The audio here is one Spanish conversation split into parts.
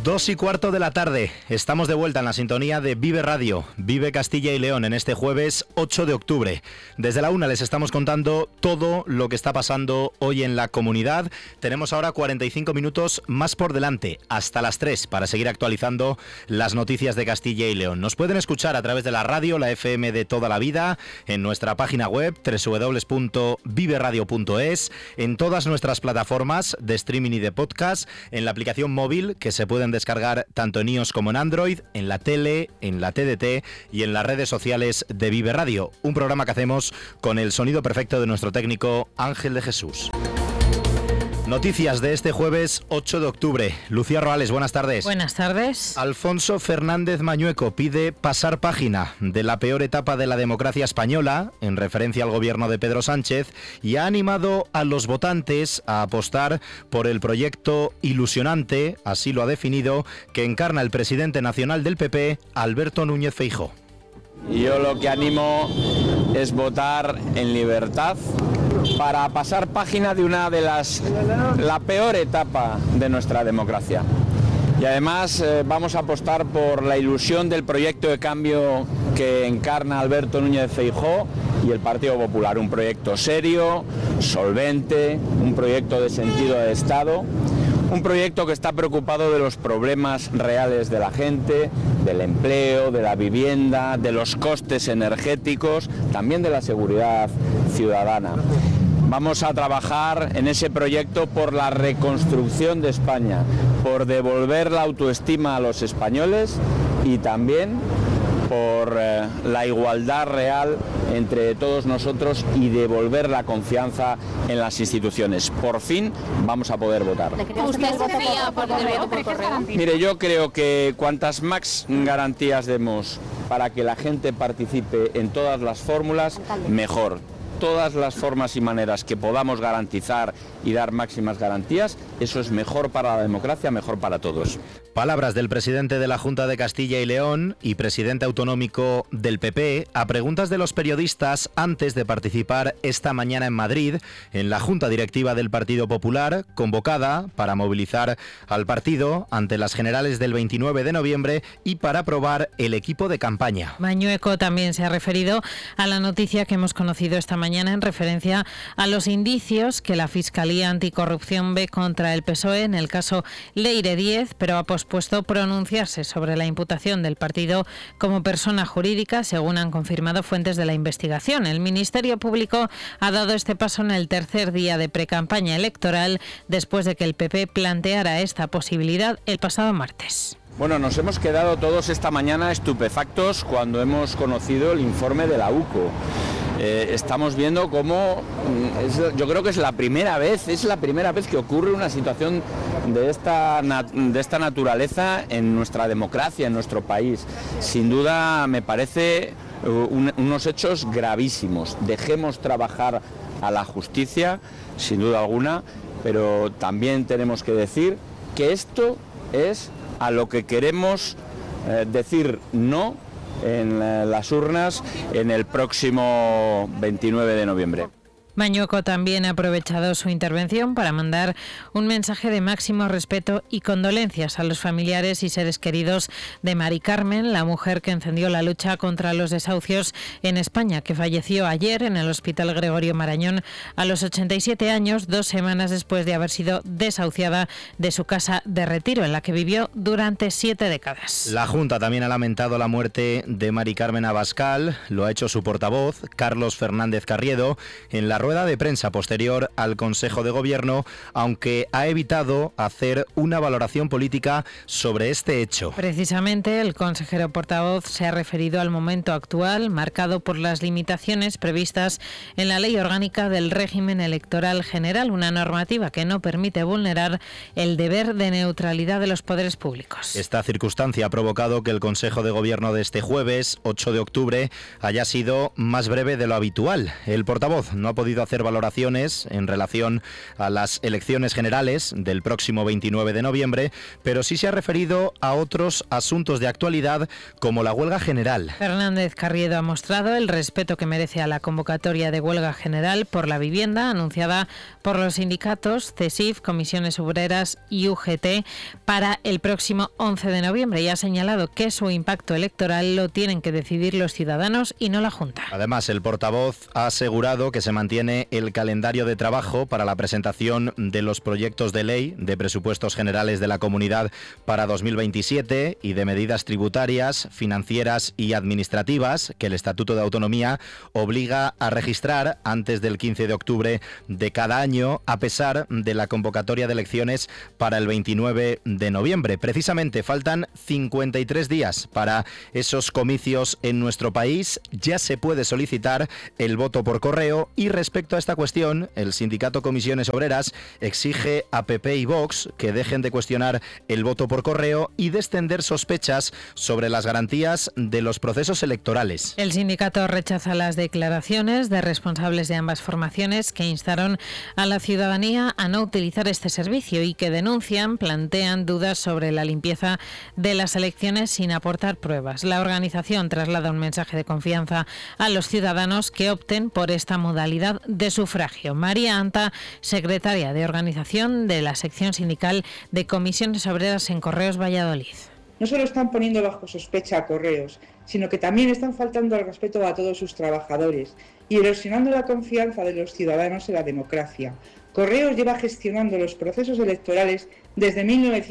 2:15 de la tarde, estamos de vuelta en la sintonía de Vive Radio, Vive Castilla y León en este jueves 8 de octubre. Desde la 1 les estamos contando todo lo que está pasando hoy en la comunidad. Tenemos ahora 45 minutos más por delante, hasta las 3, para seguir actualizando las noticias de Castilla y León. Nos pueden escuchar a través de la radio, la FM de toda la vida, en nuestra página web www.viveradio.es, en todas nuestras plataformas de streaming y de podcast, en la aplicación móvil que se pueden descargar tanto en iOS como en Android, en la tele, en la TDT y en las redes sociales de Vive Radio, un programa que hacemos con el sonido perfecto de nuestro técnico Ángel de Jesús. Noticias de este jueves 8 de octubre. Lucía Roales, buenas tardes. Buenas tardes. Alfonso Fernández Mañueco pide pasar página de la peor etapa de la democracia española, en referencia al gobierno de Pedro Sánchez, y ha animado a los votantes a apostar por el proyecto ilusionante, así lo ha definido, que encarna el presidente nacional del PP, Alberto Núñez Feijóo. Yo lo que animo es votar en libertad para pasar página de la peor etapa de nuestra democracia. Y además vamos a apostar por la ilusión del proyecto de cambio que encarna Alberto Núñez Feijóo y el Partido Popular. Un proyecto serio, solvente, un proyecto de sentido de Estado. Un proyecto que está preocupado de los problemas reales de la gente, del empleo, de la vivienda, de los costes energéticos, también de la seguridad ciudadana. Vamos a trabajar en ese proyecto por la reconstrucción de España, por devolver la autoestima a los españoles y también por la igualdad real entre todos nosotros y devolver la confianza en las instituciones. Por fin vamos a poder votar. ¿Usted confía por correo? Mire, yo creo que cuantas más garantías demos para que la gente participe en todas las fórmulas, mejor. Todas las formas y maneras que podamos garantizar y dar máximas garantías, eso es mejor para la democracia, mejor para todos. Palabras del presidente de la Junta de Castilla y León y presidente autonómico del PP a preguntas de los periodistas antes de participar esta mañana en Madrid en la Junta Directiva del Partido Popular, convocada para movilizar al partido ante las generales del 29 de noviembre y para aprobar el equipo de campaña. Mañueco también se ha referido a la noticia que hemos conocido esta mañana en referencia a los indicios que la Fiscalía Anticorrupción ve contra el PSOE en el caso Leire Díez, pero ha pospuesto pronunciarse sobre la imputación del partido como persona jurídica, según han confirmado fuentes de la investigación. El Ministerio Público ha dado este paso en el tercer día de precampaña electoral, después de que el PP planteara esta posibilidad el pasado martes. Bueno, nos hemos quedado todos esta mañana estupefactos cuando hemos conocido el informe de la UCO. Estamos viendo cómo, yo creo que es la primera vez que ocurre una situación de esta naturaleza en nuestra democracia, en nuestro país. Sin duda me parece unos hechos gravísimos. Dejemos trabajar a la justicia, sin duda alguna, pero también tenemos que decir que esto es a lo que queremos decir no en las urnas en el próximo 29 de noviembre. Mañueco también ha aprovechado su intervención para mandar un mensaje de máximo respeto y condolencias a los familiares y seres queridos de Mari Carmen, la mujer que encendió la lucha contra los desahucios en España, que falleció ayer en el Hospital Gregorio Marañón a los 87 años, 2 semanas después de haber sido desahuciada de su casa de retiro, en la que vivió durante 7 décadas. La Junta también ha lamentado la muerte de Mari Carmen Abascal, lo ha hecho su portavoz, Carlos Fernández Carriedo, en la rueda de prensa posterior al Consejo de Gobierno, aunque ha evitado hacer una valoración política sobre este hecho. Precisamente, el consejero portavoz se ha referido al momento actual, marcado por las limitaciones previstas en la Ley Orgánica del Régimen Electoral General, una normativa que no permite vulnerar el deber de neutralidad de los poderes públicos. Esta circunstancia ha provocado que el Consejo de Gobierno de este jueves, 8 de octubre, haya sido más breve de lo habitual. El portavoz no ha podido podido hacer valoraciones en relación a las elecciones generales del próximo 29 de noviembre, pero sí se ha referido a otros asuntos de actualidad como la huelga general. Fernández Carriedo ha mostrado el respeto que merece a la convocatoria de huelga general por la vivienda anunciada por los sindicatos CESIF, Comisiones Obreras y UGT para el próximo 11 de noviembre y ha señalado que su impacto electoral lo tienen que decidir los ciudadanos y no la Junta. Además, el portavoz ha asegurado que se mantiene el calendario de trabajo para la presentación de los proyectos de ley de presupuestos generales de la comunidad para 2027 y de medidas tributarias, financieras y administrativas que el Estatuto de Autonomía obliga a registrar antes del 15 de octubre de cada año, a pesar de la convocatoria de elecciones para el 29 de noviembre. Precisamente faltan 53 días para esos comicios en nuestro país. Ya se puede solicitar el voto por correo y respecto a esta cuestión, el sindicato Comisiones Obreras exige a PP y Vox que dejen de cuestionar el voto por correo y de extender sospechas sobre las garantías de los procesos electorales. El sindicato rechaza las declaraciones de responsables de ambas formaciones que instaron a la ciudadanía a no utilizar este servicio y que plantean dudas sobre la limpieza de las elecciones sin aportar pruebas. La organización traslada un mensaje de confianza a los ciudadanos que opten por esta modalidad de sufragio. María Anta, secretaria de organización de la sección sindical de Comisiones Obreras en Correos Valladolid. No solo están poniendo bajo sospecha a Correos, sino que también están faltando al respeto a todos sus trabajadores y erosionando la confianza de los ciudadanos en la democracia. Correos lleva gestionando los procesos electorales desde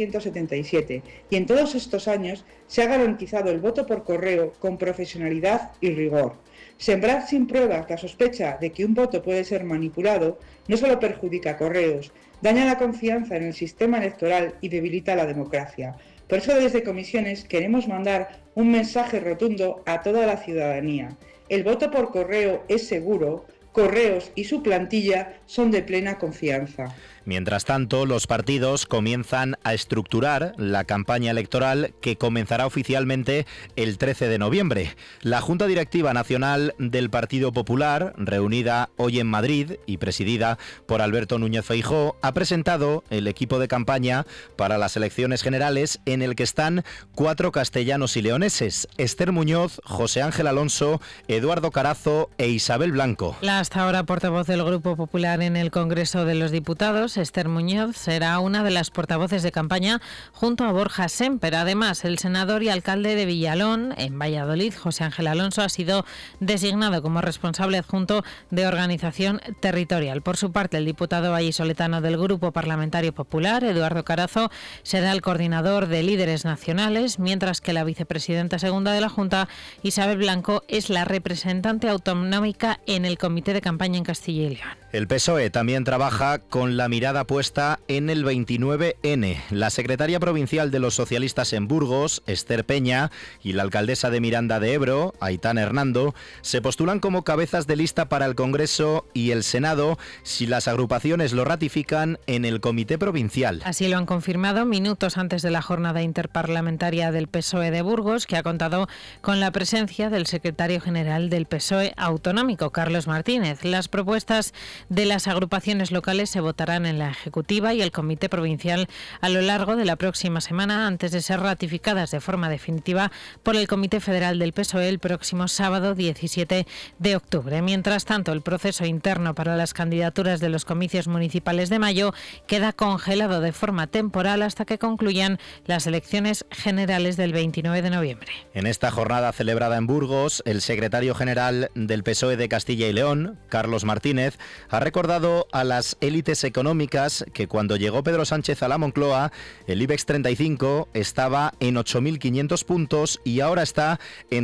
1977 y en todos estos años se ha garantizado el voto por correo con profesionalidad y rigor. Sembrar sin pruebas la sospecha de que un voto puede ser manipulado no solo perjudica a Correos, daña la confianza en el sistema electoral y debilita la democracia. Por eso desde Comisiones queremos mandar un mensaje rotundo a toda la ciudadanía. El voto por correo es seguro. Correos y su plantilla son de plena confianza. Mientras tanto, los partidos comienzan a estructurar la campaña electoral que comenzará oficialmente el 13 de noviembre. La Junta Directiva Nacional del Partido Popular, reunida hoy en Madrid y presidida por Alberto Núñez Feijóo, ha presentado el equipo de campaña para las elecciones generales en el que están 4 castellanos y leoneses: Esther Muñoz, José Ángel Alonso, Eduardo Carazo e Isabel Blanco. La hasta ahora portavoz del Grupo Popular en el Congreso de los Diputados, Esther Muñoz, será una de las portavoces de campaña junto a Borja Semper. Además, el senador y alcalde de Villalón, en Valladolid, José Ángel Alonso, ha sido designado como responsable adjunto de organización territorial. Por su parte, el diputado vallisoletano del Grupo Parlamentario Popular, Eduardo Carazo, será el coordinador de líderes nacionales, mientras que la vicepresidenta segunda de la Junta, Isabel Blanco, es la representante autonómica en el Comité de Campaña en Castilla y León. El PSOE también trabaja con la mirada puesta en el 29N. La secretaria provincial de los socialistas en Burgos, Esther Peña, y la alcaldesa de Miranda de Ebro, Aitana Hernando, se postulan como cabezas de lista para el Congreso y el Senado si las agrupaciones lo ratifican en el Comité Provincial. Así lo han confirmado minutos antes de la jornada interparlamentaria del PSOE de Burgos, que ha contado con la presencia del secretario general del PSOE autonómico, Carlos Martínez. Las propuestas de las agrupaciones locales se votarán en la Ejecutiva y el Comité Provincial a lo largo de la próxima semana, antes de ser ratificadas de forma definitiva por el Comité Federal del PSOE el próximo sábado 17 de octubre. Mientras tanto, el proceso interno para las candidaturas de los comicios municipales de mayo queda congelado de forma temporal hasta que concluyan las elecciones generales del 29 de noviembre. En esta jornada celebrada en Burgos, el secretario general del PSOE de Castilla y León, Carlos Martínez, ha recordado a las élites económicas que cuando llegó Pedro Sánchez a la Moncloa, el IBEX 35 estaba en 8.500 puntos y ahora está en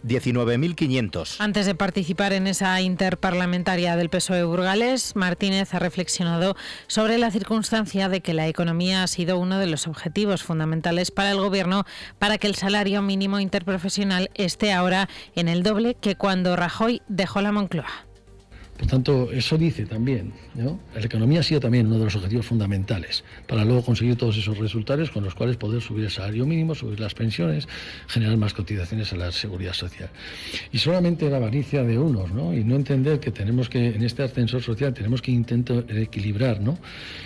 19.500. Antes de participar en esa interparlamentaria del PSOE Burgales, Martínez ha reflexionado sobre la circunstancia de que la economía ha sido uno de los objetivos fundamentales para el Gobierno para que el salario mínimo interprofesional esté ahora en el doble que cuando Rajoy dejó la Moncloa. Por tanto, eso dice también, ¿no? La economía ha sido también uno de los objetivos fundamentales para luego conseguir todos esos resultados con los cuales poder subir el salario mínimo, subir las pensiones, generar más cotizaciones a la seguridad social. Y solamente la avaricia de unos, ¿no? Y no entender que tenemos que, en este ascensor social, tenemos que intentar equilibrar, ¿no?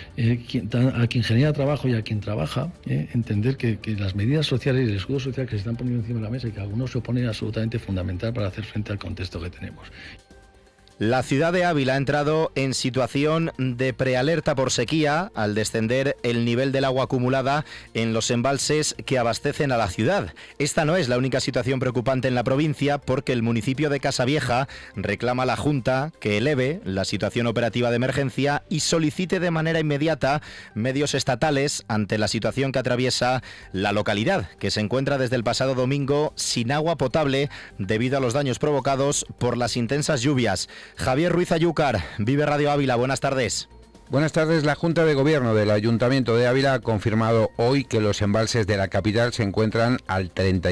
A quien genera trabajo y a quien trabaja, entender que las medidas sociales y el escudo social que se están poniendo encima de la mesa y que algunos se oponen, es absolutamente fundamental para hacer frente al contexto que tenemos. La ciudad de Ávila ha entrado en situación de prealerta por sequía al descender el nivel del agua acumulada en los embalses que abastecen a la ciudad. Esta no es la única situación preocupante en la provincia, porque el municipio de Casavieja reclama a la Junta que eleve la situación operativa de emergencia y solicite de manera inmediata medios estatales ante la situación que atraviesa la localidad, que se encuentra desde el pasado domingo sin agua potable debido a los daños provocados por las intensas lluvias. Javier Ruiz Ayúcar, Vive Radio Ávila, buenas tardes. Buenas tardes. La Junta de Gobierno del Ayuntamiento de Ávila ha confirmado hoy que los embalses de la capital se encuentran al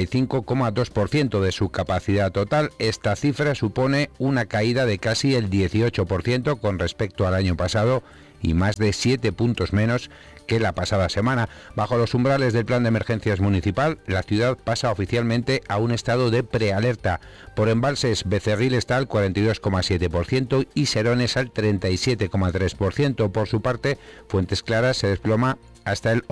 35,2% de su capacidad total. Esta cifra supone una caída de casi el 18% con respecto al año pasado y más de 7 puntos menos que la pasada semana. Bajo los umbrales del plan de emergencias municipal, la ciudad pasa oficialmente a un estado de prealerta. Por embalses, Becerril está al 42,7% y Serones al 37,3%. Por su parte, Fuentes Claras se desploma hasta el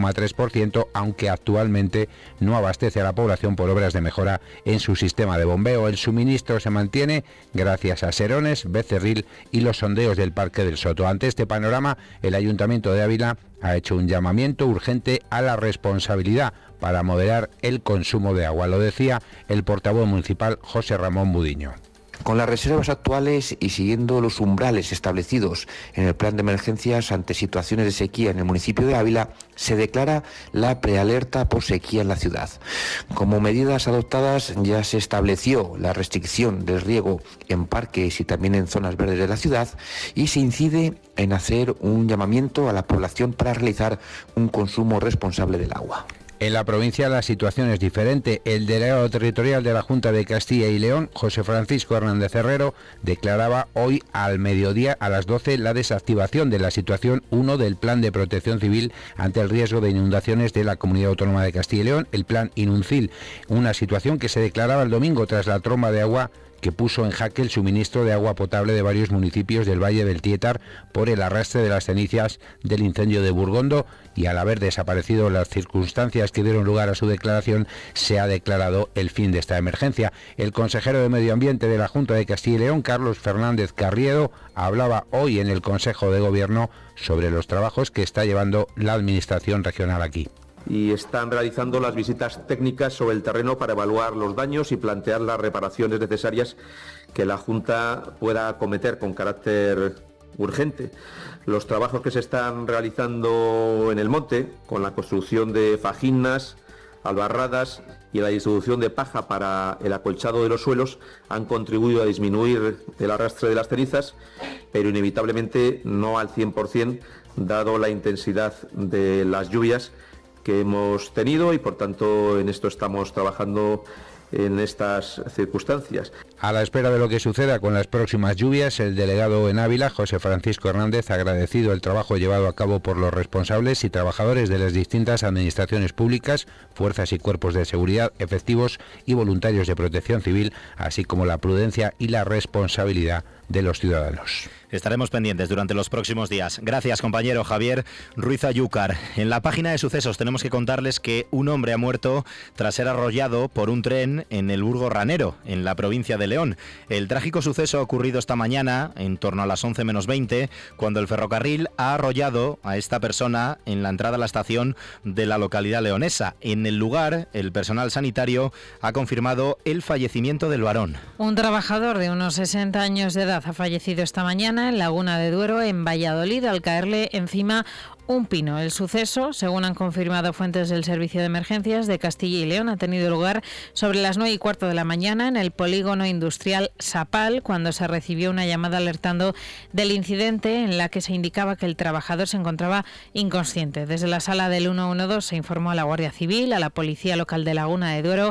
11,3%, aunque actualmente no abastece a la población por obras de mejora en su sistema de bombeo. El suministro se mantiene gracias a Serones, Becerril y los sondeos del Parque del Soto. Ante este panorama, el Ayuntamiento de Ávila ha hecho un llamamiento urgente a la responsabilidad para moderar el consumo de agua. Lo decía el portavoz municipal José Ramón Budiño. Con las reservas actuales y siguiendo los umbrales establecidos en el plan de emergencias ante situaciones de sequía en el municipio de Ávila, se declara la prealerta por sequía en la ciudad. Como medidas adoptadas, ya se estableció la restricción del riego en parques y también en zonas verdes de la ciudad, y se incide en hacer un llamamiento a la población para realizar un consumo responsable del agua. En la provincia la situación es diferente. El delegado territorial de la Junta de Castilla y León, José Francisco Hernández Herrero, declaraba hoy al mediodía a las 12 la desactivación de la situación 1 del Plan de Protección Civil ante el riesgo de inundaciones de la Comunidad Autónoma de Castilla y León, el Plan Inuncil, una situación que se declaraba el domingo tras la tromba de agua que puso en jaque el suministro de agua potable de varios municipios del Valle del Tietar por el arrastre de las cenizas del incendio de Burgondo, y al haber desaparecido las circunstancias que dieron lugar a su declaración, se ha declarado el fin de esta emergencia. El consejero de Medio Ambiente de la Junta de Castilla y León, Carlos Fernández Carriedo, hablaba hoy en el Consejo de Gobierno sobre los trabajos que está llevando la Administración regional aquí. Y están realizando las visitas técnicas sobre el terreno para evaluar los daños y plantear las reparaciones necesarias que la Junta pueda acometer con carácter urgente. Los trabajos que se están realizando en el monte, con la construcción de fajinas, albarradas y la distribución de paja para el acolchado de los suelos, han contribuido a disminuir el arrastre de las cenizas, pero inevitablemente no al 100%, dado la intensidad de las lluvias que hemos tenido, y por tanto en esto estamos trabajando en estas circunstancias. A la espera de lo que suceda con las próximas lluvias, el delegado en Ávila, José Francisco Hernández, ha agradecido el trabajo llevado a cabo por los responsables y trabajadores de las distintas administraciones públicas, fuerzas y cuerpos de seguridad, efectivos y voluntarios de protección civil, así como la prudencia y la responsabilidad de los ciudadanos. Estaremos pendientes durante los próximos días. Gracias, compañero Javier Ruiz Ayúcar. En la página de sucesos tenemos que contarles que un hombre ha muerto tras ser arrollado por un tren en el Burgo Ranero, en la provincia de León. El trágico suceso ha ocurrido esta mañana, en torno a las 11 menos 20, cuando el ferrocarril ha arrollado a esta persona en la entrada a la estación de la localidad leonesa. En el lugar, el personal sanitario ha confirmado el fallecimiento del varón. Un trabajador de unos 60 años de edad ha fallecido esta mañana en Laguna de Duero, en Valladolid, al caerle encima un pino. El suceso, según han confirmado fuentes del Servicio de Emergencias de Castilla y León, ha tenido lugar sobre las 9:15 de la mañana en el polígono industrial Sapal, cuando se recibió una llamada alertando del incidente, en la que se indicaba que el trabajador se encontraba inconsciente. Desde la sala del 112 se informó a la Guardia Civil, a la Policía Local de Laguna de Duero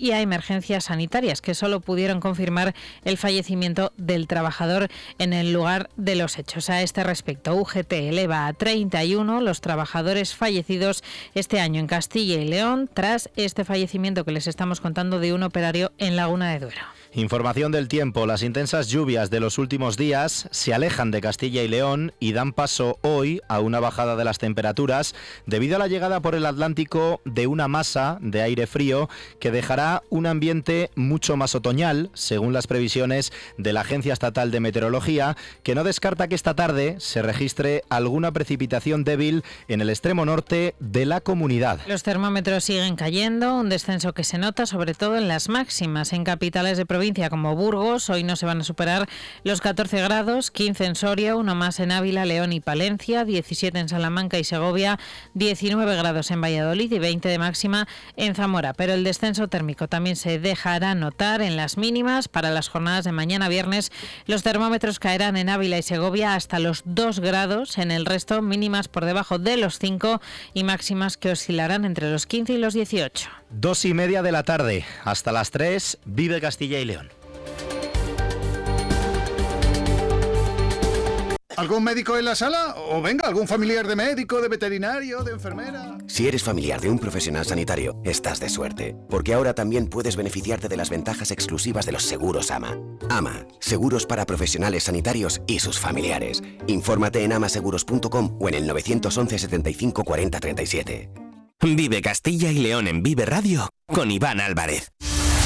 y a emergencias sanitarias, que solo pudieron confirmar el fallecimiento del trabajador en el lugar de los hechos. A este respecto, UGT eleva a 31 los trabajadores fallecidos este año en Castilla y León tras este fallecimiento que les estamos contando de un operario en Laguna de Duero. Información del tiempo. Las intensas lluvias de los últimos días se alejan de Castilla y León y dan paso hoy a una bajada de las temperaturas debido a la llegada por el Atlántico de una masa de aire frío que dejará un ambiente mucho más otoñal, según las previsiones de la Agencia Estatal de Meteorología, que no descarta que esta tarde se registre alguna precipitación débil en el extremo norte de la comunidad. Los termómetros siguen cayendo, un descenso que se nota sobre todo en las máximas. En capitales de provincia como Burgos hoy no se van a superar los 14 grados, 15 en Soria, uno más en Ávila, León y Palencia, 17 en Salamanca y Segovia, 19 grados en Valladolid y 20 de máxima en Zamora. Pero el descenso térmico también se dejará notar en las mínimas. Para las jornadas de mañana viernes, los termómetros caerán en Ávila y Segovia hasta los 2 grados, en el resto mínimas por debajo de los 5 y máximas que oscilarán entre los 15 y los 18. 2:30 de la tarde, hasta las 3, Vive Castilla y León. ¿Algún médico en la sala? O venga, algún familiar de médico, de veterinario, de enfermera. Si eres familiar de un profesional sanitario, estás de suerte, porque ahora también puedes beneficiarte de las ventajas exclusivas de los seguros AMA. AMA, seguros para profesionales sanitarios y sus familiares. Infórmate en amaseguros.com o en el 911 75 40 37. Vive Castilla y León en Vive Radio con Iván Álvarez.